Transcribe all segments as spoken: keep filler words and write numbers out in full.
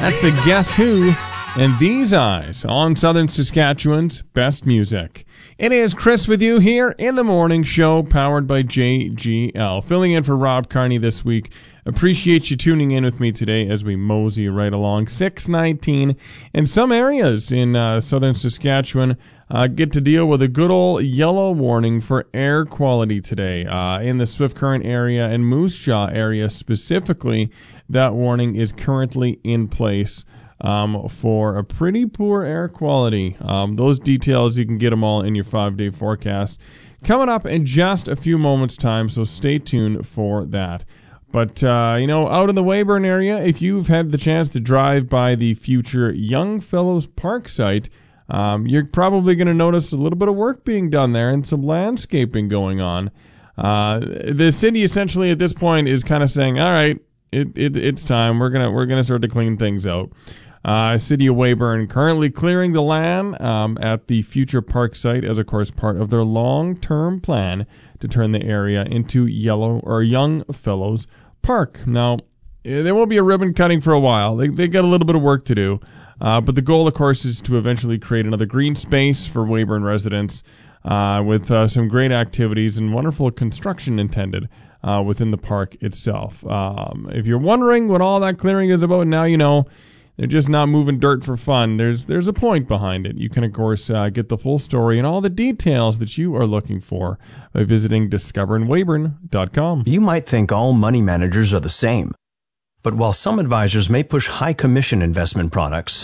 That's the Guess Who and These Eyes on Southern Saskatchewan's Best Music. It is Chris with you here in the morning show, powered by J G L. Filling in for Rob Carney this week. Appreciate you tuning in with me today as we mosey right along. six nineteen, and some areas in uh, Southern Saskatchewan uh, get to deal with a good old yellow warning for air quality today. Uh, in the Swift Current area and Moose Jaw area specifically, that warning is currently in place um, for a pretty poor air quality. Um, those details, you can get them all in your five-day forecast coming up in just a few moments' time, so stay tuned for that. But, uh, you know, out in the Weyburn area, if you've had the chance to drive by the future Young Fellows Park site, um, you're probably going to notice a little bit of work being done there and some landscaping going on. Uh, the city essentially at this point is kind of saying, all right, it, it, it's time. We're gonna we're gonna start to clean things out. Uh, City of Weyburn currently clearing the land um, at the future park site as, of course, part of their long-term plan to turn the area into Yellow or Young Fellows Park. Now, there won't be a ribbon cutting for a while. They they got a little bit of work to do, uh, but the goal, of course, is to eventually create another green space for Weyburn residents uh, with uh, some great activities and wonderful construction intended uh, within the park itself. Um, if you're wondering what all that clearing is about, now you know. They're just not moving dirt for fun. There's there's a point behind it. You can, of course, uh, get the full story and all the details that you are looking for by visiting discovering weyburn dot com. You might think all money managers are the same. But while some advisors may push high commission investment products,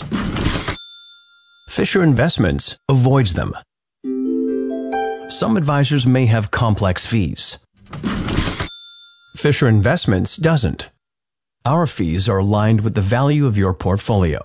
Fisher Investments avoids them. Some advisors may have complex fees. Fisher Investments doesn't. Our fees are aligned with the value of your portfolio.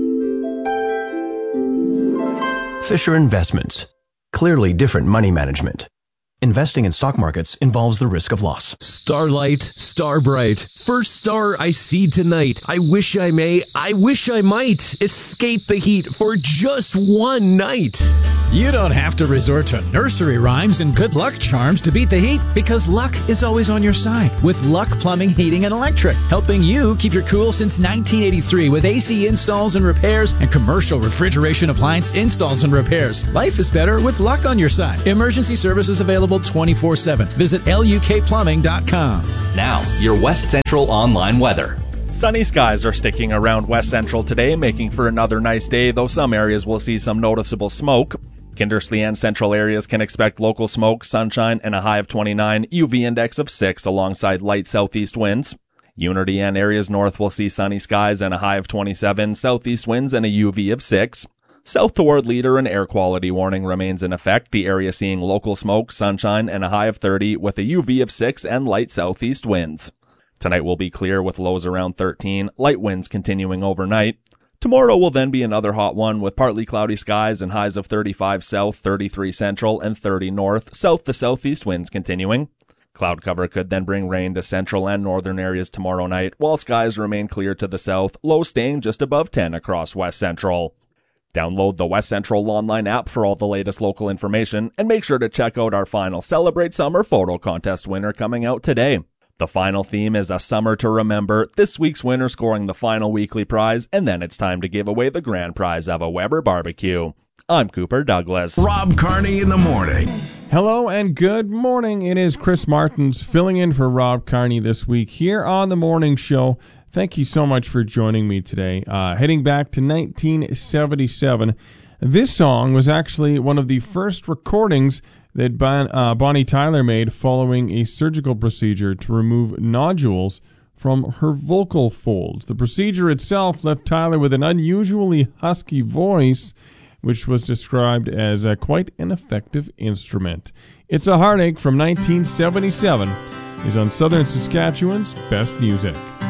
Fisher Investments. Clearly different money management. Investing in stock markets involves the risk of loss. Starlight, Starbright, first star I see tonight. I wish I may, I wish I might escape the heat for just one night. You don't have to resort to nursery rhymes and good luck charms to beat the heat, because luck is always on your side with Luck Plumbing, Heating, and Electric, helping you keep your cool since nineteen eighty-three with A C installs and repairs and commercial refrigeration appliance installs and repairs. Life is better with Luck on your side. Emergency services available twenty-four seven. Visit L U K plumbing dot com. Now, your West Central online weather. Sunny skies are sticking around West Central today, making for another nice day, though some areas will see some noticeable smoke. Kindersley and central areas can expect local smoke, sunshine, and a high of twenty-nine, U V index of six alongside light southeast winds. Unity and areas north will see sunny skies and a high of twenty-seven, southeast winds and a U V of six. South toward Leader, an air quality warning remains in effect, the area seeing local smoke, sunshine, and a high of thirty with a U V of six and light southeast winds. Tonight will be clear with lows around thirteen, light winds continuing overnight. Tomorrow will then be another hot one with partly cloudy skies and highs of thirty-five south, thirty-three central, and thirty north, south to southeast winds continuing. Cloud cover could then bring rain to central and northern areas tomorrow night, while skies remain clear to the south, lows staying just above ten across West Central. Download the West Central online app for all the latest local information, and make sure to check out our final Celebrate Summer photo contest winner coming out today. The final theme is A Summer to Remember, this week's winner scoring the final weekly prize, and then it's time to give away the grand prize of a Weber barbecue. I'm Cooper Douglas. Rob Carney in the morning. Hello and good morning. It is Chris Martins filling in for Rob Carney this week here on the morning show. Thank you so much for joining me today. Uh, heading back to nineteen seventy-seven, this song was actually one of the first recordings that bon, uh, Bonnie Tyler made following a surgical procedure to remove nodules from her vocal folds. The procedure itself left Tyler with an unusually husky voice, which was described as a quite an effective instrument. It's a Heartache from nineteen seventy-seven is on Southern Saskatchewan's Best Music.